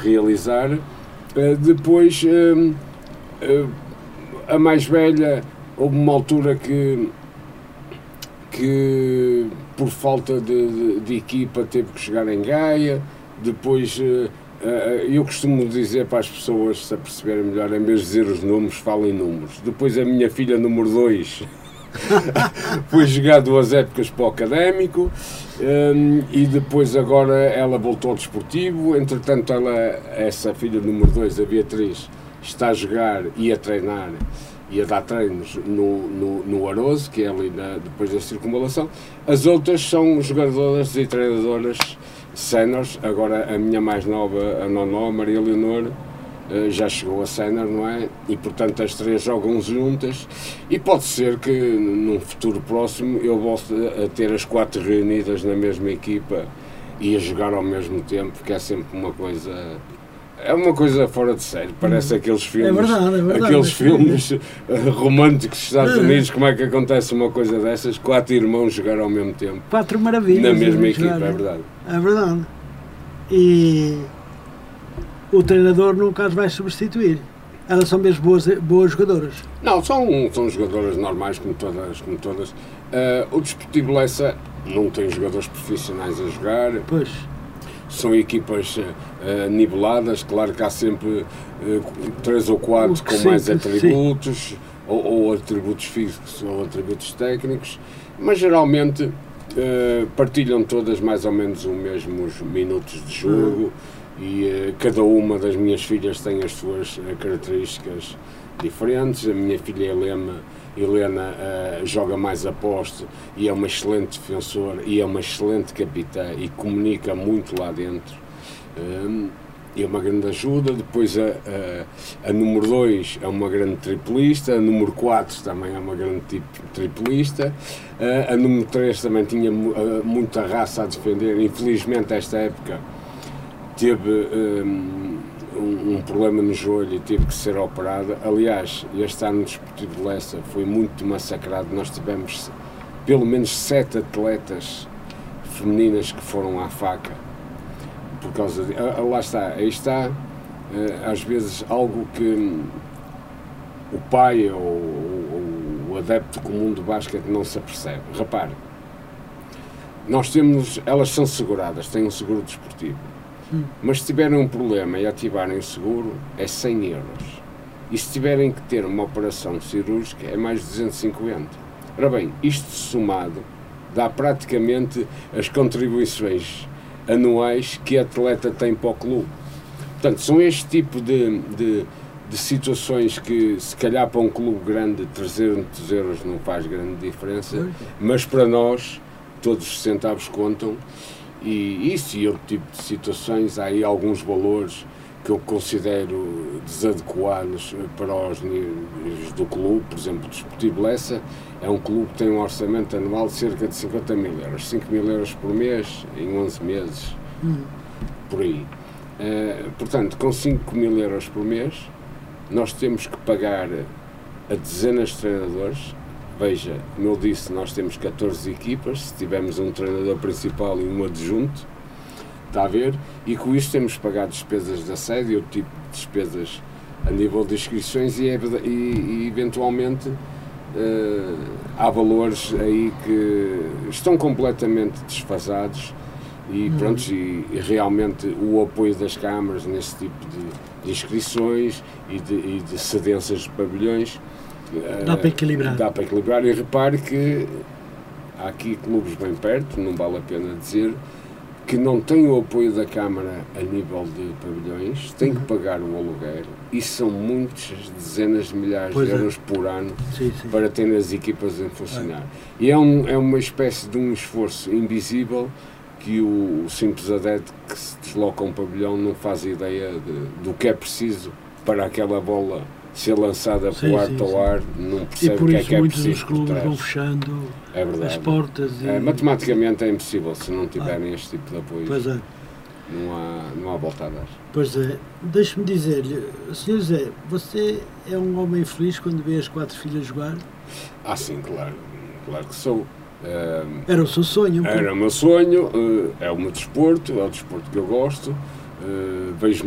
realizar. Depois, a mais velha, houve uma altura que por falta de equipa teve que chegar em Gaia. Depois, eu costumo dizer para as pessoas se aperceberem melhor, em vez de dizer os números, falem números. Depois a minha filha número 2 foi jogar 2 épocas para o académico, e depois agora ela voltou ao desportivo. Entretanto, essa filha número 2, a Beatriz, está a jogar e a treinar e a dar treinos no Aroso, que é ali depois da circunvalação. As outras são jogadoras e treinadoras séniores. Agora a minha mais nova, a Nonó, a Maria Leonor, já chegou a sénior, não é? E portanto as 3 jogam juntas, e pode ser que num futuro próximo eu volte a ter as 4 reunidas na mesma equipa e a jogar ao mesmo tempo, que é sempre uma coisa... É uma coisa fora de série, parece aqueles filmes, é verdade, aqueles filmes românticos dos Estados Unidos. Como é que acontece uma coisa dessas? 4 irmãos jogar ao mesmo tempo. 4 maravilhas. Na mesma equipa, é verdade. É verdade. E o treinador, no caso, vai substituir. Elas são mesmo boas jogadoras? Não, são jogadoras normais, como todas. O Desportivo Lessa não tem jogadores profissionais a jogar. Pois. São equipas niveladas, claro que há sempre 3 ou 4 com mais atributos, ou atributos físicos ou atributos técnicos, mas geralmente partilham todas mais ou menos os mesmos minutos de jogo, e cada uma das minhas filhas tem as suas características diferentes. A minha filha Helena joga mais a poste e é uma excelente defensora e é uma excelente capitã e comunica muito lá dentro, é uma grande ajuda. Depois a número 2 é uma grande triplista, a número 4 também é uma grande triplista, a número 3 também tinha muita raça a defender. Infelizmente esta época teve um problema no joelho e teve que ser operada. Aliás, este ano no Desportivo de Lessa foi muito massacrado. Nós tivemos pelo menos 7 atletas femininas que foram à faca por causa de... Lá está, aí está às vezes algo que o pai ou o adepto comum do basquete não se apercebe. Repare, elas são seguradas, têm um seguro desportivo. Mas se tiverem um problema e ativarem o seguro, é 100 euros. E se tiverem que ter uma operação cirúrgica, é mais de 250. Ora bem, isto somado dá praticamente as contribuições anuais que a atleta tem para o clube. Portanto, são este tipo de situações que, se calhar para um clube grande, 300 euros não faz grande diferença, mas para nós, todos os centavos contam. E isso e outro tipo de situações, há aí alguns valores que eu considero desadequados para os níveis do clube. Por exemplo, o Desportivo Lessa é um clube que tem um orçamento anual de cerca de 50 mil euros, 5 mil euros por mês, em 11 meses, por aí. Portanto, com 5 mil euros por mês, nós temos que pagar a dezenas de treinadores. Veja, como eu disse, nós temos 14 equipas, se tivermos um treinador principal e um adjunto, está a ver? E com isto temos pagado despesas da sede e outro tipo de despesas a nível de inscrições, e eventualmente há valores aí que estão completamente desfasados, e pronto, e realmente o apoio das câmaras nesse tipo de inscrições e de cedências de pavilhões dá para equilibrar. Dá para equilibrar. E repare que há aqui clubes bem perto, não vale a pena dizer, que não têm o apoio da Câmara a nível de pavilhões, têm que pagar o aluguer, e são muitas dezenas de milhares de euros por ano para ter as equipas a funcionar. E é uma espécie de um esforço invisível que o simples adepto que se desloca a um pavilhão não faz ideia do que é preciso para aquela bola ser lançada para o ar, não percebe o que é preciso. E por isso muitos dos clubes vão fechando as portas. Matematicamente é impossível se não tiverem este tipo de apoio. Pois é. Não há volta a dar. Pois é. Deixe-me dizer-lhe, Sr. José, você é um homem feliz quando vê as 4 filhas jogar? Sim, claro. Claro que sou. Era o seu sonho? Era o meu sonho, é o meu desporto, é o desporto que eu gosto. Vejo